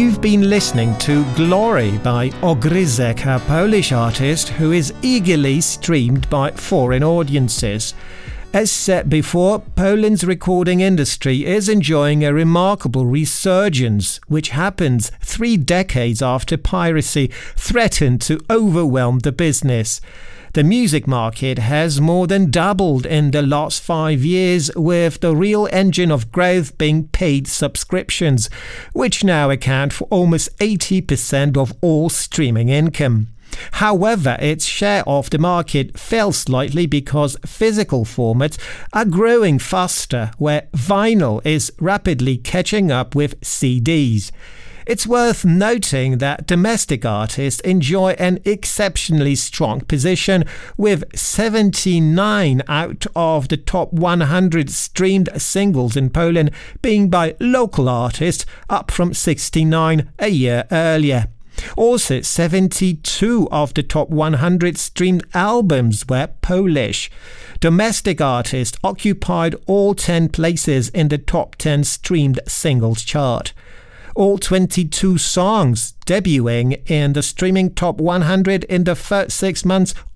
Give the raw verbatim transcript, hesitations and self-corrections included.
You've been listening to Glory by Ogryzek, a Polish artist who is eagerly streamed by foreign audiences. As said before, Poland's recording industry is enjoying a remarkable resurgence, which happens three decades after piracy threatened to overwhelm the business. The music market has more than doubled in the last five years, with the real engine of growth being paid subscriptions, which now account for almost eighty percent of all streaming income. However, its share of the market fell slightly because physical formats are growing faster, where vinyl is rapidly catching up with C Ds. It's worth noting that domestic artists enjoy an exceptionally strong position, with seventy-nine out of the top one hundred streamed singles in Poland being by local artists, up from sixty-nine a year earlier. Also, seventy-two of the top one hundred streamed albums were Polish. Domestic artists occupied all ten places in the top ten streamed singles chart. All twenty-two songs debuting in the streaming top one hundred in the first six months